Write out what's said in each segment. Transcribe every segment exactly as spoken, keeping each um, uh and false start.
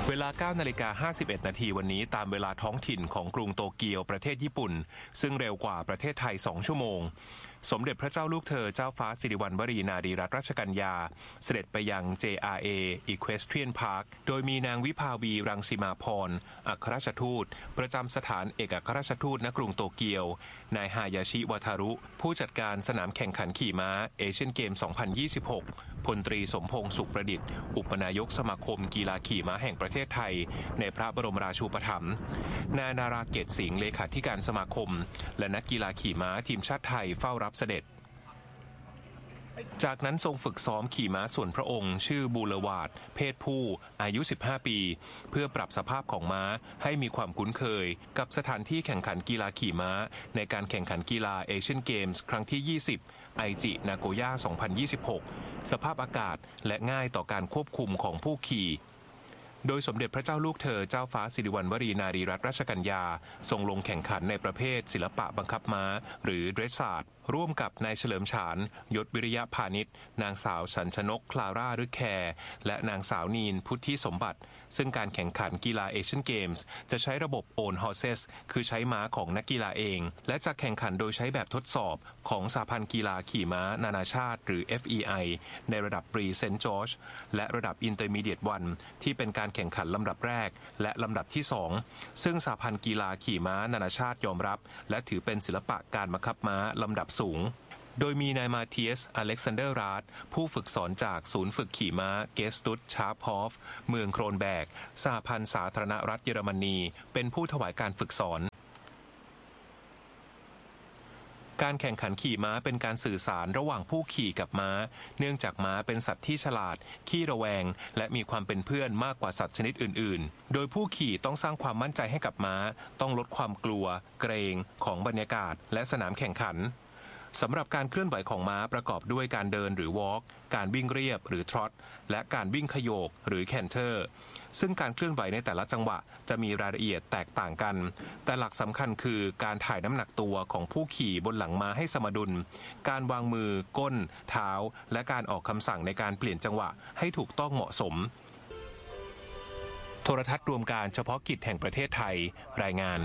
เวลา เก้านาฬิกาห้าสิบเอ็ดนาทีวันนี้ตามเวลาท้องถิ่นของกรุงโตเกียวประเทศญี่ปุ่นซึ่งเร็วกว่าประเทศไทยสองชั่วโมงสมเด็จพระเจ้าลูกเธอเจ้าฟ้าสิริวัณวรีนารีรัตนราชกัญญาเสด็จไปยัง เจ อาร์ เอ Equestrian Park โดยมีนางวิภาวีรังสีมาพรอัครราชทูตประจำสถานเอกอัครราชทูตณกรุงโตเกียวนายฮายาชิวาทารุผู้จัดการสนามแข่งขันขี่ม้าเอเชียนเกม สองพันยี่สิบหก พลตรีสมพงษ์สุขประดิษฐ์อุปนายกสมาคมกีฬาขี่ม้าแห่งประเทศไทยในพระบรมราชูปถัมภ์นายนาราเกตสิงห์เลขาธิการสมาคมและนักกีฬาขี่ม้าทีมชาติไทยเฝ้ารับเสด็จจากนั้นทรงฝึกซ้อมขี่ม้าส่วนพระองค์ชื่อบูเลวาร์ดเพศผู้อายุสิบห้าปีเพื่อปรับสภาพของม้าให้มีความคุ้นเคยกับสถานที่แข่งขันกีฬาขี่ม้าในการแข่งขันกีฬาเอเชียนเกมส์ครั้งที่ยี่สิบไอจินาโกย่าสองพันยี่สิบหกสภาพอากาศและง่ายต่อการควบคุมของผู้ขี่โดยสมเด็จพระเจ้าลูกเธอเจ้าฟ้าสิริวัณวรีนารีรัตนราชกัญญาทรงลงแข่งขันในประเภทศิลปะบังคับม้าหรือเดรสซาร์ดร่วมกับนายเฉลิมฉานยศวิริยะพาณิชย์นางสาวสัญชนกคลาร่าฤแคร์และนางสาวนีนพุทธิสมบัติซึ่งการแข่งขันกีฬาเอเชียนเกมส์จะใช้ระบบ Own Horses คือใช้ม้าของนักกีฬาเองและจะแข่งขันโดยใช้แบบทดสอบของสหพันธ์กีฬาขี่ม้านานาชาติหรือ เอฟ อี ไอ ในระดับ Pre Saint George และระดับ Intermediate วันที่เป็นการแข่งขันลำดับแรกและลำดับที่สองซึ่งสหพันธ์กีฬาขี่ม้านานาชาติยอมรับและถือเป็นศิลปะการบังคับม้าลำดับสูงโดยมีนายมาเทียสอเล็กซานเดอร์ราดผู้ฝึกสอนจากศูนย์ฝึกขี่ม้าเกสตุตชาร์พฮอฟเมืองโครนแบกสหพันธ์สาธารณรัฐเยอรมนีเป็นผู้ถวายการฝึกสอนการแข่งขันขี่ม้าเป็นการสื่อสารระหว่างผู้ขี่กับม้าเนื่องจากม้าเป็นสัตว์ที่ฉลาดขี้ระแวงและมีความเป็นเพื่อนมากกว่าสัตว์ชนิดอื่นๆโดยผู้ขี่ต้องสร้างความมั่นใจให้กับม้าต้องลดความกลัวเกรงของบรรยากาศและสนามแข่งขันสำหรับการเคลื่อนไหวของม้าประกอบด้วยการเดินหรือวอล์กการวิ่งเรียบหรือทรอตและการวิ่งขโยกหรือแคนเทอร์ซึ่งการเคลื่อนไหวในแต่ละจังหวะจะมีรายละเอียดแตกต่างกันแต่หลักสำคัญคือการถ่ายน้ำหนักตัวของผู้ขี่บนหลังม้าให้สมดุลการวางมือก้นเท้าและการออกคำสั่งในการเปลี่ยนจังหวะให้ถูกต้องเหมาะสมโทรทัศน์รวมการเฉพาะกิจแห่งประเทศไทยรายงาน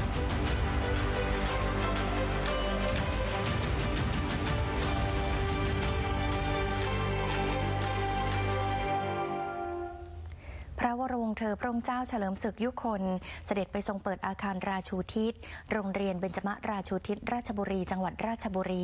พระวรวงศ์เธอพระองค์เจ้าเฉลิมศึกยุคนเสด็จไปทรงเปิดอาคารราชูทิศโรงเรียนเบญจมราชูทิศราชบุรีจังหวัดราชบุรี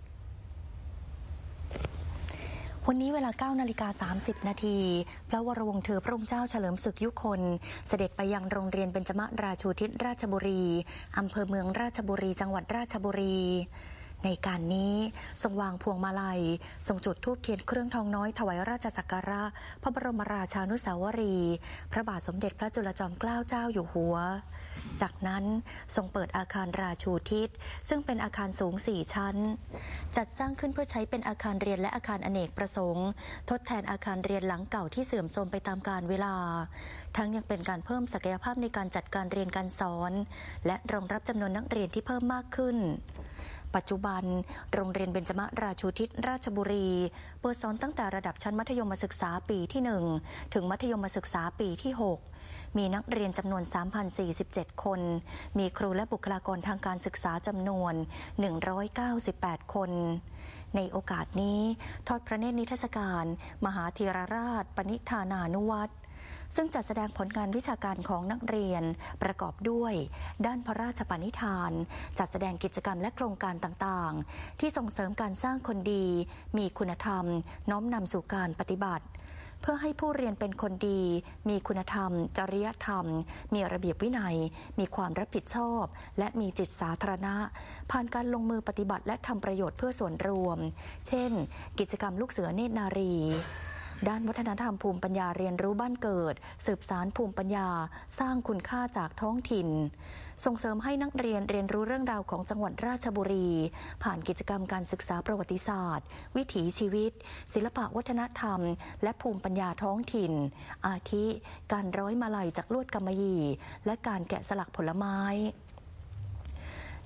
วันนี้เวลา เก้านาฬิกาสามสิบนาทีพระวรวงศ์เธอพระองค์เจ้าเฉลิมศึกยุคนเสด็จไปยังโรงเรียนเบญจมราชูทิศราชบุรีอำเภอเมืองราชบุรีจังหวัดราชบุรีในการนี้ทรงวางพวงมาลัยทรงจุดธูปเทียนเครื่องทองน้อยถวายราชสักการะพระบรมราชานุสาวรีย์พระบาทสมเด็จพระจุลจอมเกล้าเจ้าอยู่หัวจากนั้นทรงเปิดอาคารราชูทิศซึ่งเป็นอาคารสูงสี่ชั้นจัดสร้างขึ้นเพื่อใช้เป็นอาคารเรียนและอาคารอเนกประสงค์ทดแทนอาคารเรียนหลังเก่าที่เสื่อมโทรมไปตามกาลเวลาทั้งยังเป็นการเพิ่มศักยภาพในการจัดการเรียนการสอนและรองรับจำนวนนักเรียนที่เพิ่มมากขึ้นปัจจุบันโรงเรียนเบญจมราชูทิศราชบุรีเปิดสอนตั้งแต่ระดับชั้นมัธยมศึกษาปีที่หนึ่งถึงมัธยมศึกษาปีที่หกมีนักเรียนจำนวน สามพันสี่สิบเจ็ด คนมีครูและบุคลากรทางการศึกษาจำนวนหนึ่งร้อยเก้าสิบแปดคนในโอกาสนี้ทอดพระเนตรนิทรรศการมหาธีรราชปณิธานานุวัตรซึ่งจัดแสดงผลงานวิชาการของนักเรียนประกอบด้วยด้านพระราชปณิธานจัดแสดงกิจกรรมและโครงการต่างๆที่ส่งเสริมการสร้างคนดีมีคุณธรรมน้อมนำสู่การปฏิบัติเพื่อให้ผู้เรียนเป็นคนดีมีคุณธรรมจริยธรรมมีระเบียบวินัยมีความรับผิดชอบและมีจิตสาธารณะผ่านการลงมือปฏิบัติและทำประโยชน์เพื่อส่วนรวมเช่นกิจกรรมลูกเสือเนตรนารีด้านวัฒนธรรมภูมิปัญญาเรียนรู้บ้านเกิดสืบสานภูมิปัญญาสร้างคุณค่าจากท้องถิ่นส่งเสริมให้นักเรียนเรียนรู้เรื่องราวของจังหวัดราชบุรีผ่านกิจกรรมการศึกษาประวัติศาสตร์วิถีชีวิตศิลปะวัฒนธรรมและภูมิปัญญาท้องถิ่นอาทิการร้อยมาลัยจากลวดกำมะหยี่และการแกะสลักผลไม้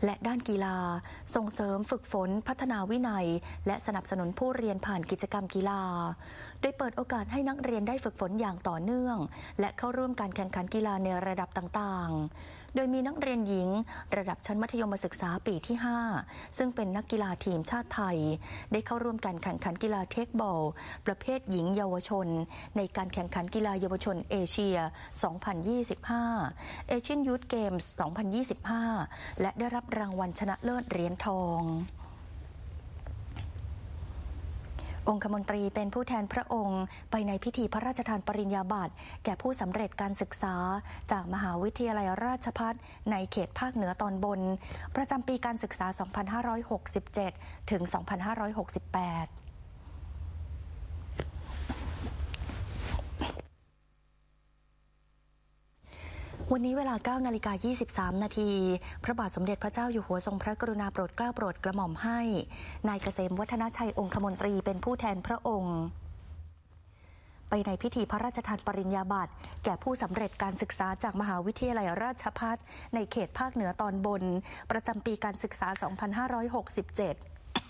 และด้านกีฬาส่งเสริมฝึกฝนพัฒนาวินัยและสนับสนุนผู้เรียนผ่านกิจกรรมกีฬาโดยเปิดโอกาสให้นักเรียนได้ฝึกฝนอย่างต่อเนื่องและเข้าร่วมการแข่งขันกีฬาในระดับต่างๆโดยมีนักเรียนหญิงระดับชั้นมัธยมศึกษาปีที่ห้าซึ่งเป็นนักกีฬาทีมชาติไทยได้เข้าร่วมการแข่งขันกีฬาเทคบอลประเภทหญิงเยาวชนในการแข่งขันกีฬาเยาวชนเอเชีย สองพันยี่สิบห้า Asian Youth Games สองพันยี่สิบห้า และได้รับรางวัลชนะเลิศเหรียญทององคมนตรีเป็นผู้แทนพระองค์ไปในพิธีพระราชทานปริญญาบัตรแก่ผู้สำเร็จการศึกษาจากมหาวิทยาลัยราชภัฏในเขตภาคเหนือตอนบนประจำปีการศึกษา สองพันห้าร้อยหกสิบเจ็ด ถึง สองพันห้าร้อยหกสิบแปดวันนี้เวลา เก้านาฬิกายี่สิบสาม นาทีพระบาทสมเด็จพระเจ้าอยู่หัวทรงพระกรุณาโปรดเกล้าโปรดกระหม่อมให้นายเกษมวัฒนชัยองคมนตรีเป็นผู้แทนพระองค์ไปในพิธีพระราชทานปริญญาบัตรแก่ผู้สำเร็จการศึกษาจากมหาวิทยาลัยราชภัฏในเขตภาคเหนือตอนบนประจำปีการศึกษา สองพันห้าร้อยหกสิบเจ็ด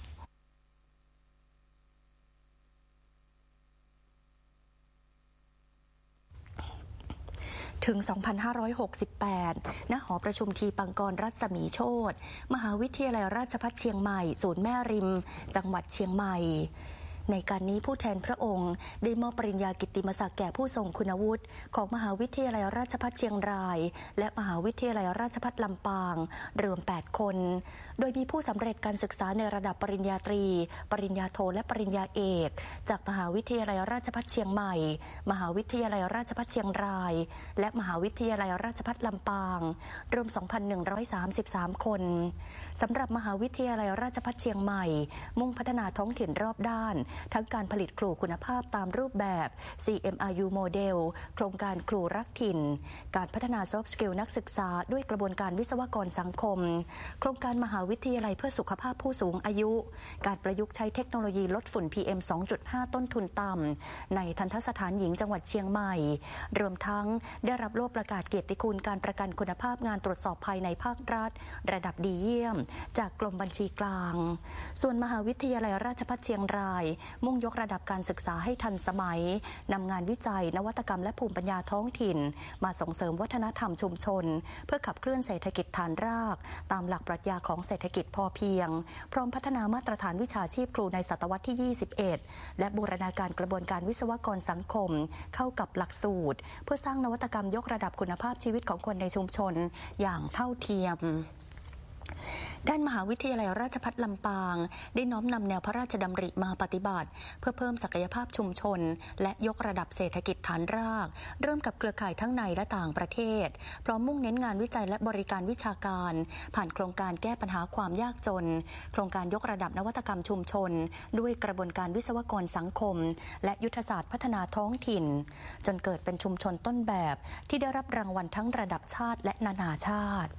ถึง สองพันห้าร้อยหกสิบแปด ณ หอประชุมทีปังกรรัศมีโชติมหาวิทยาลัยราชภัฏเชียงใหม่ศูนย์แม่ริมจังหวัดเชียงใหม่ในการนี้ผู้แทนพระองค์ได้มอบปริญญากิตติมศักดิ์แก่ผู้ทรงคุณวุฒิของมหาวิทยาลัยราชภัฏเชียงรายและมหาวิทยาลัยราชภัฏลำปางรวมแปดคนโดยมีผู้สำเร็จการศึกษาในระดับปริญญาตรีปริญญาโทและปริญญาเอกจากมหาวิทยาลัยราชภัฏเชียงใหม่มหาวิทยาลัยราชภัฏเชียงรายและมหาวิทยาลัยราชภัฏลำปางรวม สองพันหนึ่งร้อยสามสิบสาม คนสำหรับมหาวิทยาลัยราชภัฏเชียงใหม่มุ่งพัฒนาท้องถิ่นรอบด้านทั้งการผลิตครูคุณภาพตามรูปแบบ ซี เอ็ม อาร์ ยู โมเดล โครงการครูรักถิ่นการพัฒนา Soft Skill นักศึกษาด้วยกระบวนการวิศวกรสังคมโครงการมหาวิทยาลัยเพื่อสุขภาพผู้สูงอายุการประยุกต์ใช้เทคโนโลยีลดฝุ่น พี เอ็ม สองจุดห้า ต้นทุนต่ำในทันตสถานหญิงจังหวัดเชียงใหม่รวมทั้งได้รับโล่ประกาศเกียรติคุณการประกันคุณภาพงานตรวจสอบภายในภาครัฐระดับดีเยี่ยมจากกรมบัญชีกลางส่วนมหาวิทยาลัยราชภัฏเชียงรายมุ่งยกระดับการศึกษาให้ทันสมัยนำงานวิจัยนวัตกรรมและภูมิปัญญาท้องถิ่นมาส่งเสริมวัฒนธรรมชุมชนเพื่อขับเคลื่อนเศรษฐกิจฐานรากตามหลักปรัชญาของเศรษฐกิจพอเพียงพร้อมพัฒนามาตรฐานวิชาชีพครูในศตวรรษที่ยี่สิบเอ็ดและบูรณาการกระบวนการวิศวกรสังคมเข้ากับหลักสูตรเพื่อสร้างนวัตกรรมยกระดับคุณภาพชีวิตของคนในชุมชนอย่างเท่าเทียมด้านมหาวิทยาลัยราชภัฏลำปางได้น้อมนำแนวพระราชดำริมาปฏิบัติเพื่อเพิ่มศักยภาพชุมชนและยกระดับเศรษฐกิจฐานรากเริ่มกับเครือข่ายทั้งในและต่างประเทศพร้อมมุ่งเน้นงานวิจัยและบริการวิชาการผ่านโครงการแก้ปัญหาความยากจนโครงการยกระดับนวัตกรรมชุมชนด้วยกระบวนการวิศวกรสังคมและยุทธศาสตร์พัฒนาท้องถิ่นจนเกิดเป็นชุมชนต้นแบบที่ได้รับรางวัลทั้งระดับชาติและนานาชาติ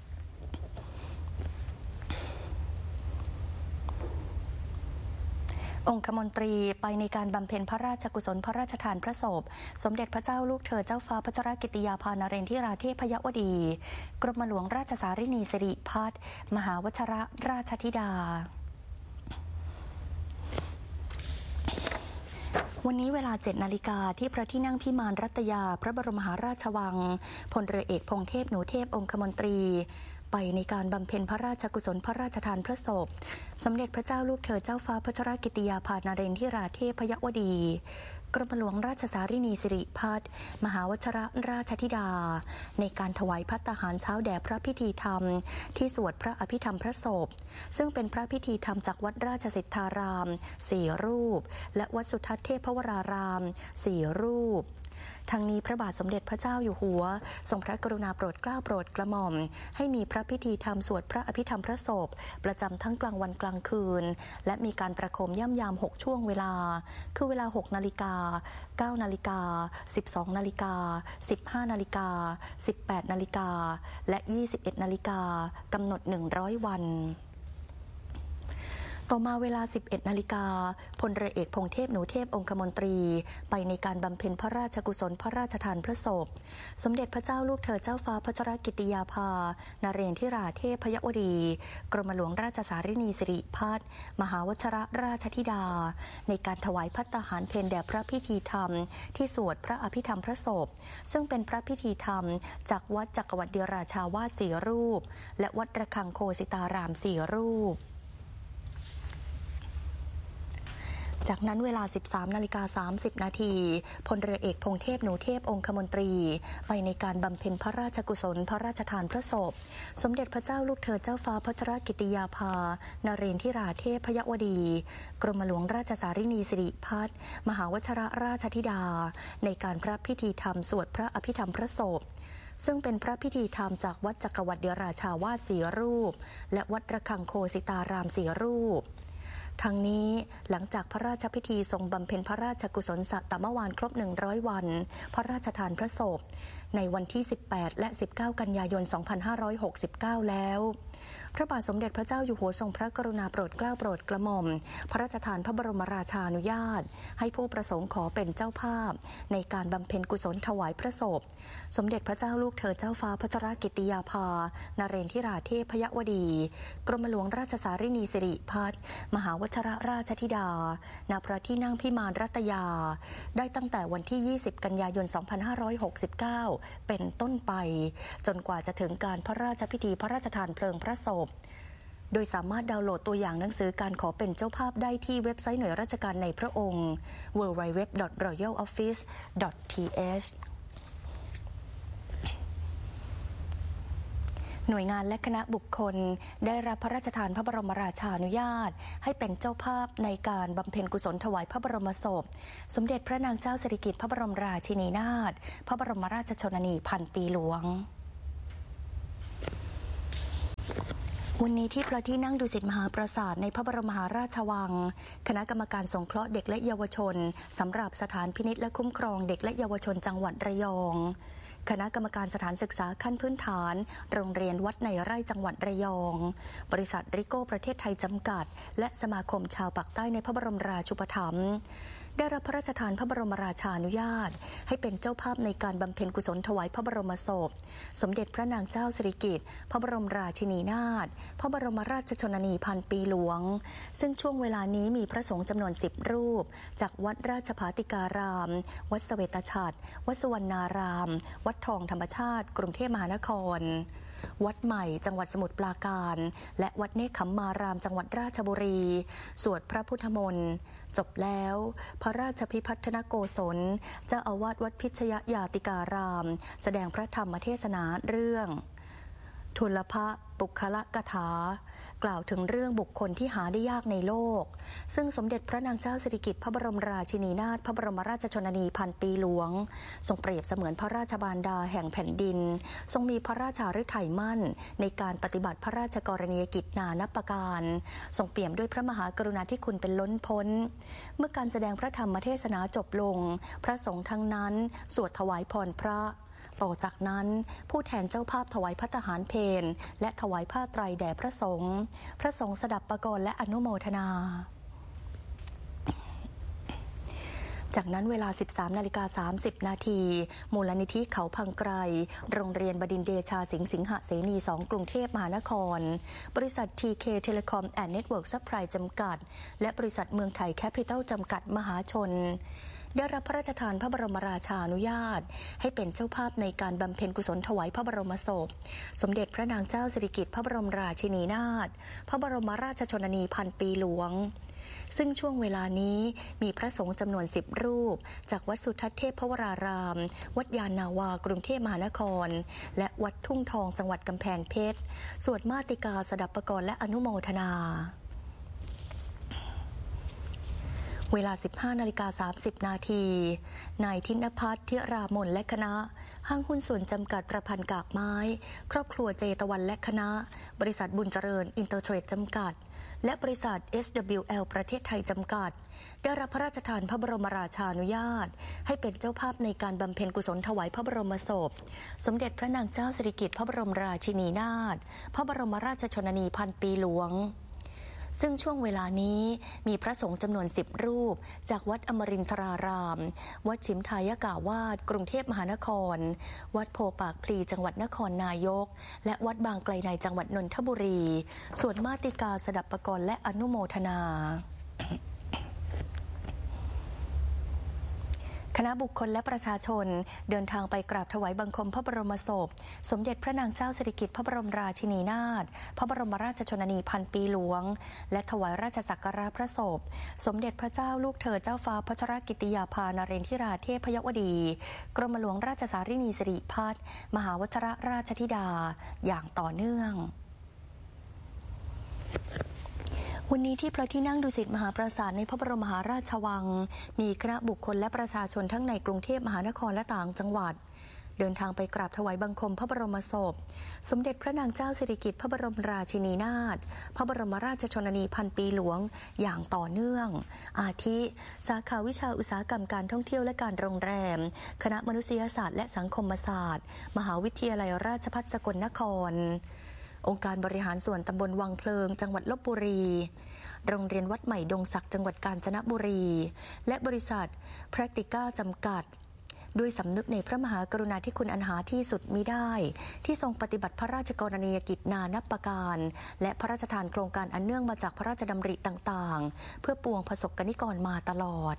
องคมนตรีไปในการบำเพ็ญพระราชกุศลพระราชทานพระศพสมเด็จพระเจ้าลูกเธอเจ้าฟ้าพัชรกิติยาภานเรนทิราเทพยวดีกรมหลวงราชสารินีสิริพัฒน์มหาวชิรราชธิดาวันนี้เวลา เจ็ดนาฬิกาที่พระที่นั่งพิมานรัตยาพระบรมมหาราชวังพลเรือเอกพงษ์เทพหนูเทพองคมนตรีไปในการบำเพ็ญพระราชกุศลพระราชทานพระศพสมเด็จพระเจ้าลูกเธอเจ้าฟ้าพัชรกิติยาภานเรนทิราเทพยวดีกรมหลวงราชสารินีสิริพัฒน์มหาวชิรราชธิดาในการถวายภัตตาหารเช้าแด่พระพิธีธรรมที่สวดพระอภิธรรมพระศพซึ่งเป็นพระพิธีธรรมจากวัดราชสิทธารามสี่รูปและวัดสุทัศน์เทพวรารามสี่รูปทั้งนี้พระบาทสมเด็จพระเจ้าอยู่หัวทรงพระกรุณาโปรดเกล้าโปรดกระหม่อมให้มีพระพิธีธรรมสวดพระอภิธรรมพระศพประจำทั้งกลางวันกลางคืนและมีการประโคมย่ำยามหกช่วงเวลาคือเวลา หกนาฬิกา เก้านาฬิกา สิบสองนาฬิกา สิบห้านาฬิกา สิบแปดนาฬิกาและยี่สิบเอ็ดนาฬิกากำหนดหนึ่งร้อยวันต่อมาเวลา สิบเอ็ดนาฬิกาพลเรือเอกพงษ์เทพหนูเทพองคมนตรีไปในการบำเพ็ญพระราชกุศลพระราชทานพระศพสมเด็จพระเจ้าลูกเธอเจ้าฟ้าพัชรกิติยาภานเรนทิราเทพยวดีกรมหลวงราชสารินีสิริพัฒน์มหาวชรราชธิดาในการถวายภัตตาหารเพลแด่พระพิธีธรรมที่สวดพระอภิธรรมพระศพซึ่งเป็นพระพิธีธรรมจากวัดจักรวรรดิราชาวาสสี่รูปและวัดระฆังโคสิตารามสี่รูปจากนั้นเวลา สิบสามนาฬิกาสามสิบนาทีพลเรือเอกพงษ์เทพหนูเทพองคมนตรีไปในการบำเพ็ญพระราชกุศลพระราชทานพระศพสมเด็จพระเจ้าลูกเธอเจ้าฟ้าพัชรกิติยาภานเรนทิราเทพยวดีกรมหลวงราชสารินีสิริพัฒน์มหาวชรราชธิดาในการพระพิธีธรรมสวดพระอภิธรรมพระศพซึ่งเป็นพระพิธีธรรมจากวัดจักรวรรดิราชาวาสสี่รูปและวัดระฆังโคสิตารามสี่รูปทั้งนี้หลังจากพระราชพิธีทรงบำเพ็ญพระราชกุศลสัตมวานครบหนึ่งร้อยวันพระราชทานพระศพในวันที่สิบแปดและสิบเก้ากันยายนสองพันห้าร้อยหกสิบเก้าแล้วพระบาทสมเด็จพระเจ้าอยู่หัวทรงพระกรุณาโปรดเกล้าโปรดกระหม่อมพระราชทานพระบรมราชานุญาตให้ผู้ประสงค์ขอเป็นเจ้าภาพในการบำเพ็ญกุศลถวายพระศพสมเด็จพระเจ้าลูกเธอเจ้าฟ้าพัชรกิติยาภานเรนทิราเทพยวดีกรมหลวงราชสารินีสิริพัฒน์มหาวชรราชธิดาณพระที่นั่งพิมานรัตยาได้ตั้งแต่วันที่ยี่สิบกันยายนสองพันห้าร้อยหกสิบเก้าเป็นต้นไปจนกว่าจะถึงการพระราชพิธีพระราชทานเพลิงพระศพโดยสามารถดาวน์โหลดตัวอย่างหนังสือการขอเป็นเจ้าภาพได้ที่เว็บไซต์หน่วยราชการในพระองค์ ดับเบิลยู ดับเบิลยู ดับเบิลยู ดอท รอยัล ออฟฟิศ ดอท ที เอช หน่วยงานและคณะบุคคลได้รับพระราชทานพระบรมราชานุญาตให้เป็นเจ้าภาพในการบำเพ็ญกุศลถวายพระบรมศพสมเด็จพระนางเจ้าสิริกิติ์พระบรมราชินีนาถพระบรมราชชนนีพันปีหลวงวันนี้ที่พระที่นั่งดุสิตมหาปราสาทในพระบรมมหาราชวังคณะกรรมการสงเคราะห์เด็กและเยาวชนสำหรับสถานพินิจและคุ้มครองเด็กและเยาวชนจังหวัดระยองคณะกรรมการสถานศึกษาขั้นพื้นฐานโรงเรียนวัดในไร่จังหวัดระยองบริษัทริโก้ประเทศไทยจำกัดและสมาคมชาวปากใต้ในพระบรมราชูปถัมภ์ได้รับพระราชทานพระบรมราชานุญาตให้เป็นเจ้าภาพในการบำเพ็ญกุศลถวายพระบรมศพสมเด็จพระนางเจ้าสิริกิติ์พระบรมราชินีนาถพระบรมราชชนนีพันปีหลวงซึ่งช่วงเวลานี้มีพระสงฆ์จำนวนสิบรูปจากวัดราชภาติการามวัดเสวตฉัตรวัดสุวรรณารามวัดทองธรรมชาติกรุงเทพมหานครวัดใหม่จังหวัดสมุทรปราการและวัดเนคขมมารามจังหวัดราชบุรีสวดพระพุทธมนต์จบแล้วพระราชพิพัฒนโกศลเจ้าอาวาสวัดพิชยญาติการามแสดงพระธรรมเทศนาเรื่องทุลภปุคละกถากล่าวถึงเรื่องบุคคลที่หาได้ยากในโลกซึ่งสมเด็จพระนางเจ้าสิริกิติ์พระบรมราชินีนาถพระบรมราชชนนีพันปีหลวงทรงเปรียบเสมือนพระราชบารดาแห่งแผ่นดินทรงมีพระราชาฤทัยมั่นในการปฏิบัติพระราชกรณียกิจนานับประการทรงเปี่ยมด้วยพระมหากรุณาธิคุณเป็นล้นพ้นเมื่อการแสดงพระธรรมเทศนาจบลงพระสงฆ์ทั้งนั้นสวดถวายพรพระต่อจากนั้นผู้แทนเจ้าภาพถวายภัตตาหารเพลและถวายผ้าไตรแด่พระสงฆ์พระสงฆ์สดับประกรณ์และอนุโมทนาจากนั้นเวลา สิบสามนาฬิกาสามสิบนาทีมูลนิธิเขาพังไกรโรงเรียนบดินทร์เดชาสิงห์สิงหเสนีสองกรุงเทพมหานครบริษัท ที เค Telecom and Network Supply จำกัดและบริษัทเมืองไทยแคปิตอลจำกัดมหาชนได้รับพระราชทานพระบรมราชานุญาตให้เป็นเจ้าภาพในการบำเพ็ญกุศลถวายพระบรมศพสมเด็จพระนางเจ้าสิริกิติ์พระบรมราชินีนาถพระบรมราชชนนีพันปีหลวงซึ่งช่วงเวลานี้มีพระสงฆ์จำนวนสิบรูปจากวัดสุทัศน์เทพวรารามวัดยานนาวากรุงเทพมหานครและวัดทุ่งทองจังหวัดกำแพงเพชรสวดมาติกาสดับประกรณ์และอนุโมทนาเวลา สิบห้านาฬิกาสามสิบนาทีนายธินภัทร ธิรามนและคณะห้างหุ้นส่วนจำกัดประพันธ์กากไม้ครอบครัวเจตวันและคณะบริษัทบุญเจริญอินเตอร์เทรดจำกัดและบริษัท เอส ดับเบิลยู แอล ประเทศไทยจำกัดได้รับพระราชทานพระบรมราชานุญาตให้เป็นเจ้าภาพในการบำเพ็ญกุศลถวายพระบรมศพสมเด็จพระนางเจ้าสิริกิติ์พระบรมราชินีนาถพระบรมราชชนนีพันปีหลวงซึ่งช่วงเวลานี้มีพระสงฆ์จำนวนสิบรูปจากวัดอมรินทรารามวัดฉิมทายกาวาสกรุงเทพมหานครวัดโพปากพลีจังหวัดนครนายกและวัดบางไกลในจังหวัดนนทบุรีสวดมาติกาสดับปกรณ์และอนุโมทนาคณะบุคคลและประชาชนเดินทางไปกราบถวายบังคมพระบรมศพสมเด็จพระนางเจ้าสิริกิติ์พระบรมราชินีนาถพระบรมราชชนนีพันปีหลวงและถวายราชสักการะพระศพสมเด็จพระเจ้าลูกเธอเจ้าฟ้าพัชรกิติยาภานเรนทิราเทพยวดีกรมหลวงราชสารินีสิริพัฒน์มหาวชรราชธิดาอย่างต่อเนื่องวันนี้ที่พระที่นั่งดุสิตมหาปราสาทในพระบรมมหาราชวังมีคณะบุคคลและประชาชนทั้งในกรุงเทพมหานครและต่างจังหวัดเดินทางไปกราบถวายบังคมพระบรมศพสมเด็จพระนางเจ้าสิริกิติ์พระบรมราชินีนาถพระบรมราชชนนีพันปีหลวงอย่างต่อเนื่องอาทิสาขาวิชาอุตสาหกรรมการท่องเที่ยวและการโรงแรมคณะมนุษยศาสตร์และสังคมศาสตร์มหาวิทยาลัยราชภัฏสกลนครองค์การบริหารส่วนตำบลวังเพลิงจังหวัดลพบุรีโรงเรียนวัดใหม่ดงศักดิ์จังหวัดกาญจนบุรีและบริษัท Practica จำกัดด้วยสำนึกในพระมหากรุณาธิคุณอันหาที่สุดมิได้ที่ทรงปฏิบัติพระราชกรณียกิจนานับประการและพระราชทานโครงการอันเนื่องมาจากพระราชดำริต่างๆเพื่อปวงประสบกนิกรมาตลอด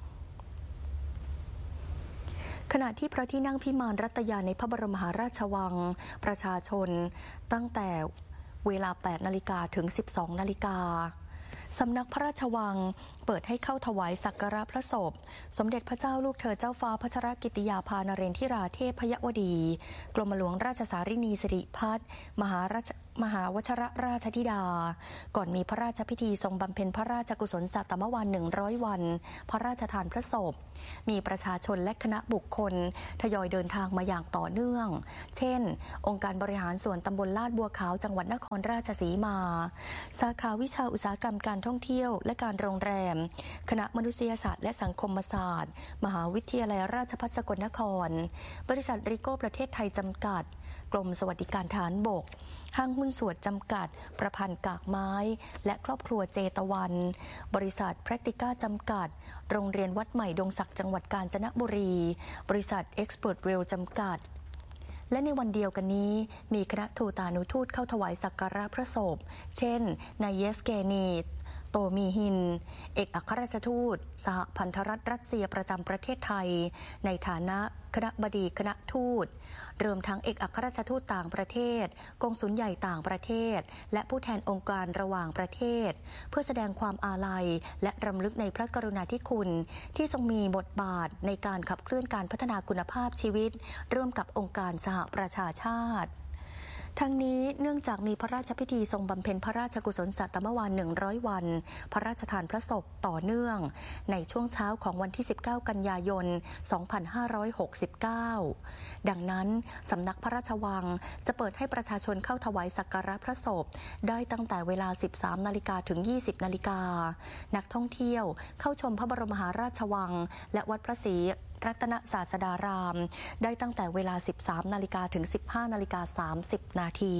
ขณะที่พระที่นั่งพิมานรัตยาในพระบรมมหาราชวังประชาชนตั้งแต่เวลา แปดนาฬิกา ถึง สิบสองนาฬิกาสำนักพระราชวังเปิดให้เข้าถวายสักการะพระศพสมเด็จพระเจ้าลูกเธอเจ้าฟ้าพัชรกิติยาภานเรนทิราเทพยวดีกรมหลวงราชสารินีสิริพัฒน์มหาราชมหาวชรราชธิดาก่อนมีพระราชพิธีทรงบำเพ็ญพระราชกุศลสัตมวาลหนึ่งร้อยวันพระราชทานพระศพมีประชาชนและคณะบุคคลทยอยเดินทางมาอย่างต่อเนื่องเช่นองค์การบริหารส่วนตำบลลาดบัวขาวจังหวัดนครราชสีมาสาขาวิชาอุตสาหกรรมการท่องเที่ยวและการโรงแรมคณะมนุษยศาสตร์และสังคมศาสตร์มหาวิทยาลัยราชภัฏสกลนครบริษัทริโก้ประเทศไทยจำกัดกรมสวัสดิการทหารบกห้างหุ้นส่วนจำกัดประพันธ์กากไม้และครอบครัวเจตวันบริษัท Practica จำกัดโรงเรียนวัดใหม่ดงศักดิ์จังหวัดกาญจนบุรีบริษัท Expert Rail จำกัดและในวันเดียวกันนี้มีคณะทูตานุทูตเข้าถวายสักการะพระศพเช่นนายเยฟเกนีโตมีฮินเอกอัครราชทูตสหพันธรัฐรัสเซียประจำประเทศไทยในฐานะคณบดีคณะทูตรวมทั้งเอกอัครราชทูตต่างประเทศกงสุลใหญ่ต่างประเทศและผู้แทนองค์การระหว่างประเทศเพื่อแสดงความอาลัยและรำลึกในพระกรุณาธิคุณที่ทรงมีบทบาทในการขับเคลื่อนการพัฒนาคุณภาพชีวิตร่วมกับองค์การสหประชาชาติทั้งนี้เนื่องจากมีพระราชพิธีทรงบำเพ็ญพระราชกุศลสัตมวาลหนึ่งร้อยวันพระราชทานพระศพต่อเนื่องในช่วงเช้าของวันที่สิบเก้ากันยายนสองพันห้าร้อยหกสิบเก้าดังนั้นสำนักพระราชวังจะเปิดให้ประชาชนเข้าถวายสักการะพระศพได้ตั้งแต่เวลา สิบสามนาฬิกา ถึง ยี่สิบนาฬิกานักท่องเที่ยวเข้าชมพระบรมมหาราชวังและวัดพระศรีรัตนศาสดารามได้ตั้งแต่เวลา สิบสามนาฬิกา ถึง สิบห้านาฬิกาสามสิบนาที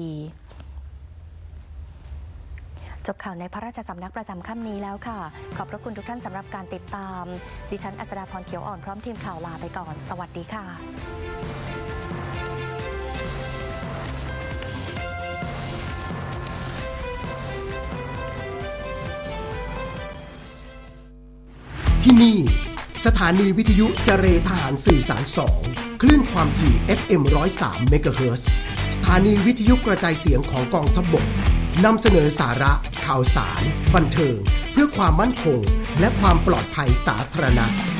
จบข่าวในพระราชสำนักประจำค่ำนี้แล้วค่ะขอบพระคุณทุกท่านสำหรับการติดตามดิฉันอัศดาพรเขียวอ่อนพร้อมทีมข่าวลาไปก่อนสวัสดีค่ะที่นี่สถานีวิทยุเจเรทหารสื่อสารสองคลื่นความถี่ เอฟ เอ็ม หนึ่งร้อยสาม เมกะเฮิรตซ์สถานีวิทยุกระจายเสียงของกองทัพบกนำเสนอสาระข่าวสารบันเทิงเพื่อความมั่นคงและความปลอดภัยสาธารณะ